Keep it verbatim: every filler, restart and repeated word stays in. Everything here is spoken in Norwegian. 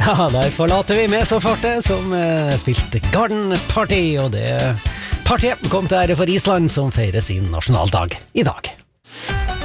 Ja, der forlater vi med så forte som uh, spilte Garden Party, og det partiet kom til ære for Island som feirer sin nasjonaldag i dag.